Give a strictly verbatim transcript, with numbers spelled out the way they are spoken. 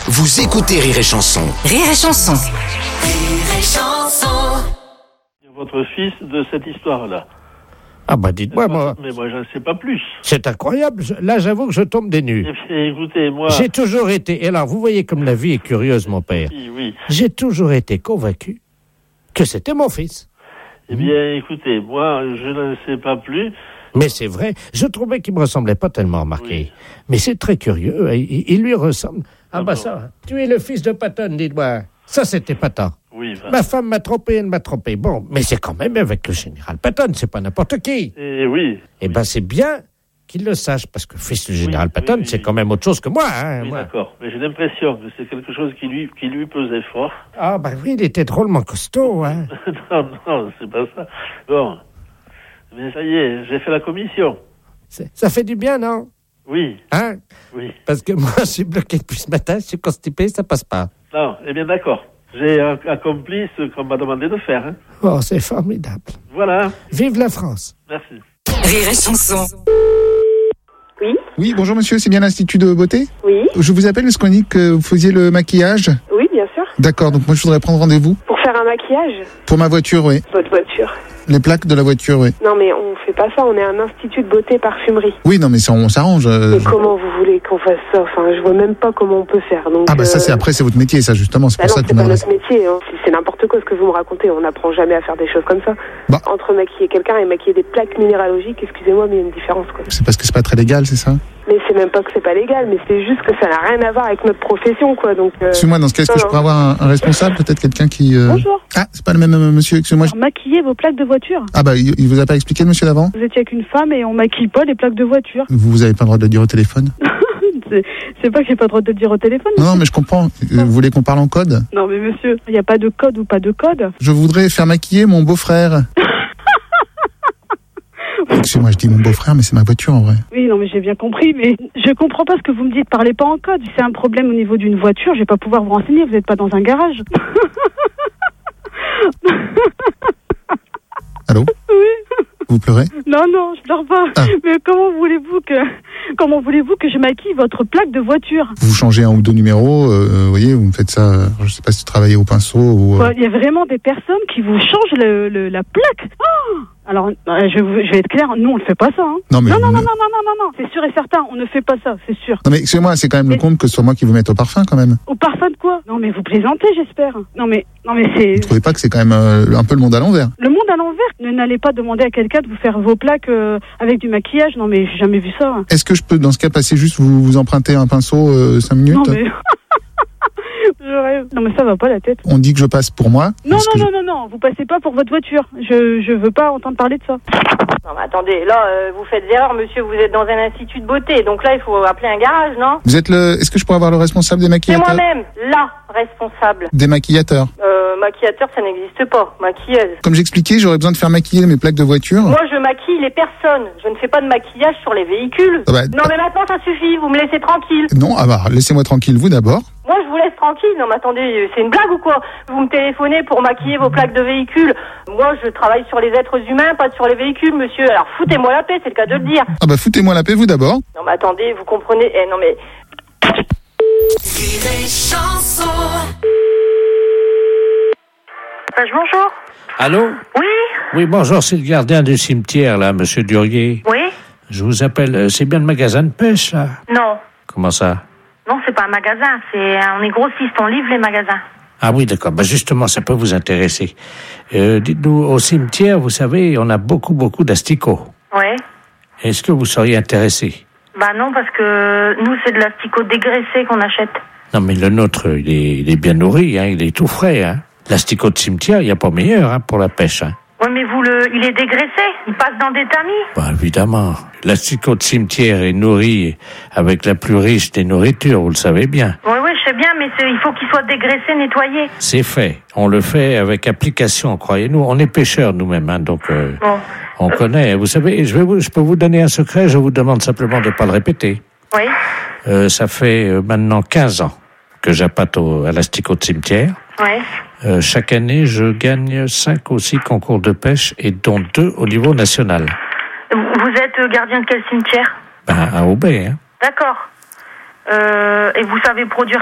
Vous écoutez Rire et Chanson. Rire et Chanson. Rire et Chanson. Votre fils de cette histoire-là. Ah bah dites-moi, moi, Mais moi, je ne sais pas plus. c'est incroyable. Je- Là, j'avoue que je tombe des nues. Eh bien, écoutez, moi... J'ai toujours été, et alors vous voyez comme la vie est curieuse, mon père. Oui, oui. J'ai toujours été convaincu que c'était mon fils. Eh bien, écoutez, moi, je ne sais pas plus. Mais c'est vrai, je trouvais qu'il me ressemblait pas tellement, remarqué. Oui. Mais c'est très curieux, il, il lui ressemble. Ah, Ah bah bon. ça, tu es le fils de Patton, dis-moi. Ça, c'était Patton. Oui, va. Ma femme m'a trompé, elle m'a trompé. Bon, mais c'est quand même avec le général Patton, c'est pas n'importe qui. Eh oui. Eh ben, c'est bien qu'il le sache, parce que fils du général oui, Patton, oui, c'est oui. quand même autre chose que moi, hein, Oui, moi. d'accord. Mais j'ai l'impression que c'est quelque chose qui lui, qui lui pesait fort. Ah, bah oui, il était drôlement costaud, hein. non, non, c'est pas ça. Bon. Mais ça y est, j'ai fait la commission. C'est- Ça fait du bien, non? Oui, Hein? oui. Parce que moi, je suis bloqué depuis ce matin, je suis constipé, ça passe pas. Non, eh bien, d'accord. J'ai euh, accompli ce qu'on m'a demandé de faire. Hein. Oh, c'est formidable. Voilà. Vive la France. Merci. Rire et Chanson. Oui, Oui, bonjour monsieur, c'est bien l'Institut de beauté? oui, Je vous appelle parce qu'on dit que vous faisiez le maquillage. oui, bien sûr. D'accord, donc moi je voudrais prendre rendez-vous. Pour faire un maquillage, Pour ma voiture, oui. votre voiture. Les plaques de la voiture, oui. Non, mais on fait pas ça, on est un institut de beauté parfumerie. Oui, non mais ça, on s'arrange. euh, Mais je- comment vous voulez qu'on fasse ça? Enfin, je vois même pas comment on peut faire. Donc, Ah bah ça euh, c'est après, c'est votre métier ça justement, c'est bah pour non, ça c'est qu'on pas adresse. notre métier. Hein. C'est- C'est n'importe quoi ce que vous me racontez. On n'apprend jamais à faire des choses comme ça. Bah. Entre maquiller quelqu'un et maquiller des plaques minéralogiques, excusez-moi, mais il y a une différence, quoi. C'est parce que c'est pas très légal, c'est ça? Mais c'est même pas que c'est pas légal, mais c'est juste que ça n'a rien à voir avec notre profession, quoi. Donc, euh, Excusez-moi, dans ce cas, est-ce que non, je non. pourrais avoir un, un responsable, peut-être quelqu'un qui... euh, Bonjour. Ah, c'est pas le même euh, monsieur, excusez-moi. je- Maquiller vos plaques de voiture. Ah bah, il, il vous a pas expliqué le monsieur d'avant? Vous étiez avec une femme et on maquille pas les plaques de voiture. Vous, vous avez pas le droit de le dire au téléphone? C'est c'est pas que j'ai pas le droit de le dire au téléphone. Non, non, mais je comprends. Euh, Vous voulez qu'on parle en code? Non mais monsieur, il n'y a pas de code ou pas de code. Je voudrais faire maquiller mon beau-frère. Excusez-moi, je dis mon beau-frère, mais c'est ma voiture en vrai. Oui, non mais j'ai bien compris, mais je comprends pas ce que vous me dites. Parlez pas en code. Si c'est un problème au niveau d'une voiture, je vais pas pouvoir vous renseigner. Vous n'êtes pas dans un garage. Allô? Oui. Vous pleurez? Non, non, je pleure pas. Ah. Mais comment voulez-vous que, comment voulez-vous que je maquille votre plaque de voiture? Vous changez un ou deux numéros, euh, vous voyez, vous me faites ça, euh, je sais pas si vous travaillez au pinceau ou... euh, Quoi, il y a vraiment des personnes qui vous changent le, le- la plaque. Oh Alors, euh, je, vais vous- je vais être clair, nous on ne fait pas ça. Hein. Non, mais non, vous non, ne- non, non, non, non, non, non, c'est sûr et certain, on ne fait pas ça, c'est sûr. Non mais excusez-moi, c'est quand même le Mais- compte que ce soit moi qui vous mette au parfum quand même. Au parfum de quoi? Non mais vous plaisantez, j'espère. Non mais, non mais c'est Vous trouvez pas que c'est quand même euh, un peu le monde à l'envers? le monde à l'envers. Ne n'allez pas demander à quelqu'un de vous faire vos plaques euh, avec du maquillage. Non mais j'ai jamais vu ça. Est-ce que je peux dans ce cas passer juste vous, vous emprunter un pinceau euh, cinq minutes? Non mais, je rêve. Non mais ça va pas la tête. On dit que je passe pour moi. Non parce que non je- non non non, vous passez pas pour votre voiture. Je je veux pas entendre parler de ça. Non, mais attendez, là, euh, vous faites erreur, monsieur, vous êtes dans un institut de beauté, donc là, il faut appeler un garage, non? Vous êtes le... Est-ce que je pourrais avoir le responsable des C'est maquillateurs? moi-même, la responsable. Des maquillateurs. Euh, maquillateur, ça n'existe pas, maquilleuse. Comme j'expliquais, j'aurais besoin de faire maquiller mes plaques de voiture. Moi, je maquille les personnes, je ne fais pas de maquillage sur les véhicules. Ah bah, Non, mais maintenant, ça suffit, vous me laissez tranquille. Non, ah bah, laissez-moi tranquille, vous d'abord. Moi, je vous laisse tranquille. Non, mais attendez, c'est une blague ou quoi? Vous me téléphonez pour maquiller vos plaques de véhicules. Moi, je travaille sur les êtres humains, pas sur les véhicules, monsieur. Alors, foutez-moi la paix, c'est le cas de le dire. Ah bah, foutez-moi la paix, vous d'abord. Non, mais attendez, vous comprenez... Eh, non, mais... Rire et Chanson. Page, bonjour. Allô? Oui, Oui, bonjour, c'est le gardien du cimetière, là, monsieur Durier. oui, Je vous appelle, euh, c'est bien le magasin de pêche, là? non. Comment ça? Non, c'est pas un magasin, c'est on est grossiste, on livre les magasins. Ah oui, d'accord. Bah justement, ça peut vous intéresser. Euh, dites-nous, au cimetière, vous savez, on a beaucoup, beaucoup d'asticots. Ouais. Est-ce que vous seriez intéressé? Bah non, parce que nous, c'est de l'asticot dégraissé qu'on achète. Non, mais le nôtre, il est, il est bien nourri, hein, il est tout frais. Hein. L'asticot de cimetière, il n'y a pas meilleur hein, pour la pêche. Hein. Ouais, mais vous, le, il est dégraissé, il passe dans des tamis. Bah, évidemment. L'asticot de cimetière est nourri avec la plus riche des nourritures, vous le savez bien. Ouais, ouais, je sais bien, mais c'est, il faut qu'il soit dégraissé, nettoyé. C'est fait. On le fait avec application, croyez-nous. On est pêcheurs nous-mêmes, hein, donc euh, Bon. on connaît. Vous savez, je, vais vous, je peux vous donner un secret, je vous demande simplement de ne pas le répéter. Oui. Euh, ça fait euh, maintenant quinze ans que j'appâte au, à l'asticot de cimetière. Ouais. Euh, chaque année, je gagne cinq ou six concours de pêche et dont deux au niveau national. Vous vous êtes gardien de quel cimetière? Ben, à Aubais, hein. D'accord. Euh, et vous savez produire